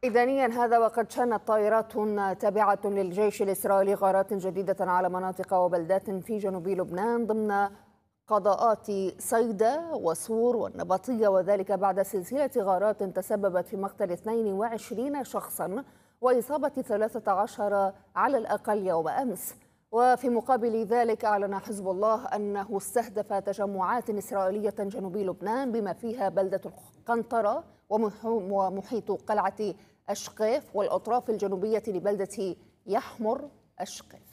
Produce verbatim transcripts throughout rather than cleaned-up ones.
إذانيا هذا وقد شنت طائرات تابعة للجيش الإسرائيلي غارات جديدة على مناطق وبلدات في جنوب لبنان ضمن قضاءات صيدا وصور والنبطية، وذلك بعد سلسلة غارات تسببت في مقتل اثنين وعشرين شخصا وإصابة ثلاثة عشر على الأقل يوم أمس. وفي مقابل ذلك أعلن حزب الله أنه استهدف تجمعات إسرائيلية جنوب لبنان بما فيها بلدة القنطرة ومحيط قلعة أشقيف والأطراف الجنوبية لبلدة يحمر أشقيف.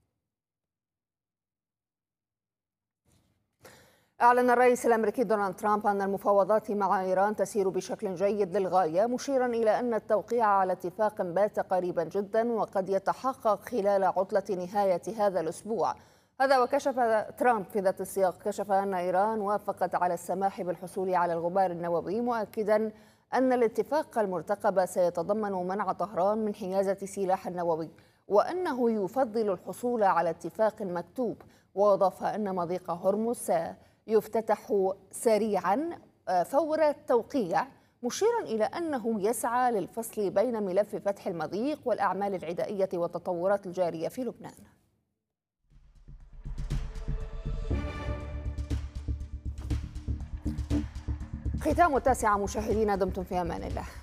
أعلن الرئيس الأمريكي دونالد ترامب أن المفاوضات مع إيران تسير بشكل جيد للغاية، مشيرا إلى أن التوقيع على اتفاق بات قريبا جدا وقد يتحقق خلال عطلة نهاية هذا الأسبوع. هذا وكشف ترامب في ذات السياق كشف أن إيران وافقت على السماح بالحصول على الغبار النووي، مؤكدا أن الاتفاق المرتقب سيتضمن منع طهران من حيازة سلاح النووي، وأنه يفضل الحصول على اتفاق مكتوب. وأضاف أن مضيق هرمز يفتتح سريعا فور التوقيع، مشيرا إلى أنه يسعى للفصل بين ملف فتح المضيق والأعمال العدائية والتطورات الجارية في لبنان. ختام التاسعة مشاهدينا، دمتم في أمان الله.